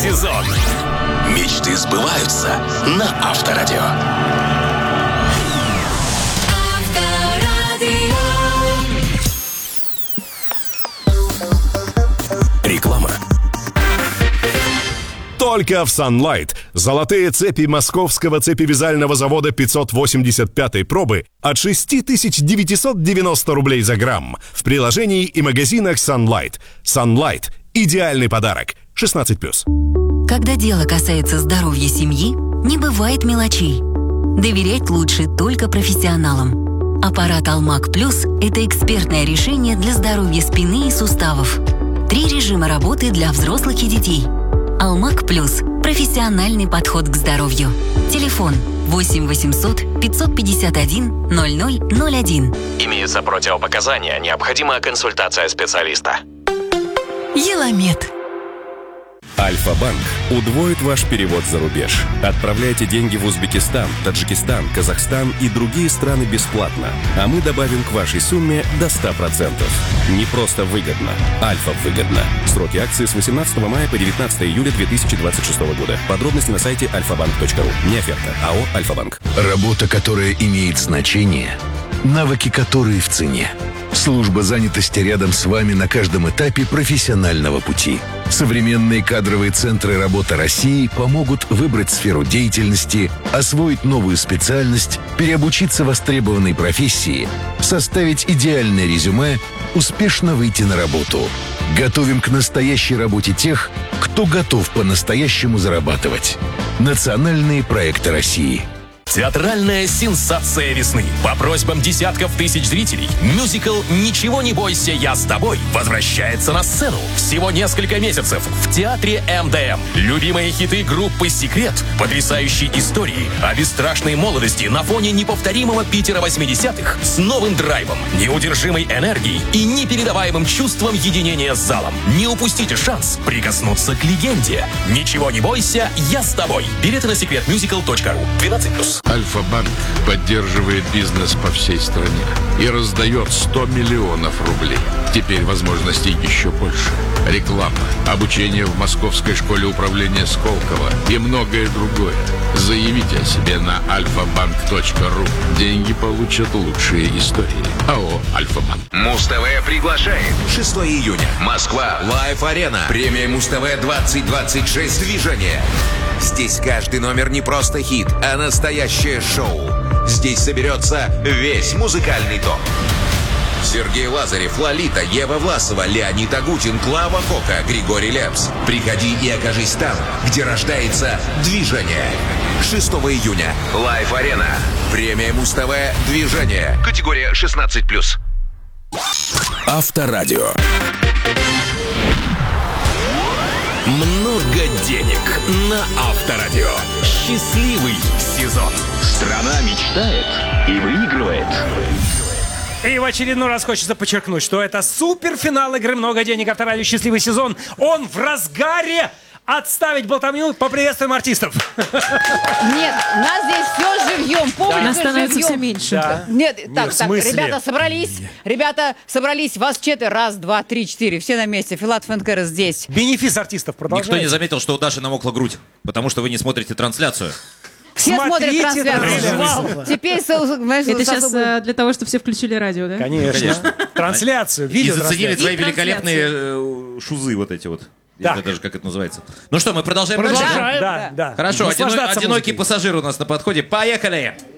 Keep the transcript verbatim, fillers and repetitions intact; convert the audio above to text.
сезон. Мечты сбываются на Авторадио. Реклама. Только в Sunlight. Золотые цепи московского цепевязального завода пятьсот восемьдесят пятой пробы от шесть тысяч девятьсот девяносто рублей за грамм. В приложении и магазинах Sunlight. Sunlight – идеальный подарок. шестнадцать плюс. Когда дело касается здоровья семьи, не бывает мелочей. Доверять лучше только профессионалам. Аппарат Алмак Плюс – это экспертное решение для здоровья спины и суставов. Три режима работы для взрослых и детей. Алмак Плюс – профессиональный подход к здоровью. Телефон восемь восемьсот пятьсот пятьдесят один ноль ноль ноль один. Имеются противопоказания. Необходима консультация специалиста. Еламед. Альфа-банк удвоит ваш перевод за рубеж. Отправляйте деньги в Узбекистан, Таджикистан, Казахстан и другие страны бесплатно. А мы добавим к вашей сумме до ста процентов. Не просто выгодно. Альфа выгодно. Сроки акции с восемнадцатого мая по девятнадцатого июля две тысячи двадцать шестого года. Подробности на сайте альфа банк точка ру. Не оферта. АО «Альфа-банк». Работа, которая имеет значение. Навыки, которые в цене. Служба занятости рядом с вами на каждом этапе профессионального пути. Современные кадровые центры работы России помогут выбрать сферу деятельности, освоить новую специальность, переобучиться востребованной профессии, составить идеальное резюме, успешно выйти на работу. Готовим к настоящей работе тех, кто готов по-настоящему зарабатывать. Национальные проекты России. Театральная сенсация весны. По просьбам десятков тысяч зрителей мюзикл «Ничего не бойся, я с тобой» возвращается на сцену. Всего несколько месяцев в театре эм дэ эм. Любимые хиты группы «Секрет», потрясающие истории о бесстрашной молодости на фоне неповторимого Питера восьмидесятых с новым драйвом, неудержимой энергией и непередаваемым чувством единения с залом. Не упустите шанс прикоснуться к легенде. «Ничего не бойся, я с тобой». Билеты на секрет мюзикл точка ру. двенадцать плюс. Альфа-банк поддерживает бизнес по всей стране и раздает сто миллионов рублей. Теперь возможностей еще больше. Реклама, обучение в Московской школе управления Сколково и многое другое. Заявите о себе на альфа банк точка ру. Деньги получат лучшие истории. АО «Альфа-банк». Муз-ТВ приглашает. шестого июня. Москва. Лайв-арена. Премия Муз-ТВ двадцать двадцать шесть. Движение. Здесь каждый номер не просто хит, а настоящее шоу. Здесь соберется весь музыкальный топ. Сергей Лазарев, Лолита, Ева Власова, Леонид Агутин, Клава Кока, Григорий Лепс. Приходи и окажись там, где рождается движение. шестого июня. Лайв-арена. Премия Муз-ТВ. Движение. Категория шестнадцать плюс. Авторадио. Много денег на Авторадио. Счастливый сезон. Страна мечтает и выигрывает. И в очередной раз хочется подчеркнуть, что это суперфинал игры «Много денег» Авторадио «Счастливый сезон». Он в разгаре. Отставить болтовню, поприветствуем артистов. Нет, нас здесь все живьем, публика нас становится живьем. все меньше. Да. Нет, Нет, так, в так, смысле? ребята собрались, ребята собрались, вас четыре, раз, два, три, четыре, все на месте, Филатов энд Кэрос здесь. Бенефис артистов продолжается. Никто не заметил, что у Даши намокла грудь, потому что вы не смотрите трансляцию. Все Смотрите смотрят трансляцию. трансляцию. Теперь, знаешь, Это с сейчас особой- э, для того, чтобы все включили радио, да? Конечно. Конечно. Трансляцию, И видео заценили свои И великолепные э, шузы вот эти вот. Я Так. не знаю даже, как это называется. Ну что, мы продолжаем дальше? Продолжаем. Да, да. Хорошо, одино- Наслаждаться одинокий музыкой. пассажир у нас на подходе. Поехали!